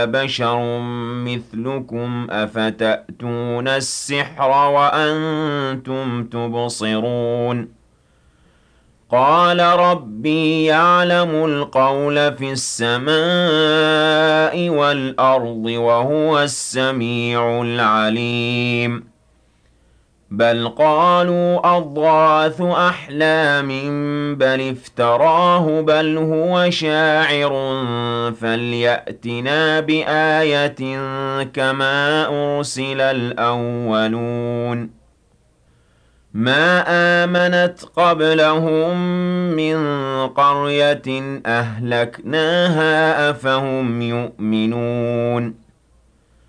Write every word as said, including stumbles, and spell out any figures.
بشر مثلكم أفتأتون السحر وأنتم تبصرون قال ربي يعلم القول في السماء والأرض وهو السميع العليم بل قالوا أضغاث أحلام بل افتراه بل هو شاعر فليأتنا بآية كما أرسل الأولون ما آمنت قبلهم من قرية أهلكناها أفهم يؤمنون